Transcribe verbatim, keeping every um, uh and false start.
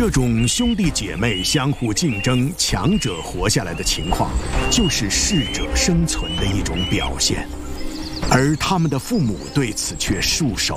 这种兄弟姐妹相互竞争、强者活下来的情况，就是适者生存的一种表现，而他们的父母对此却束手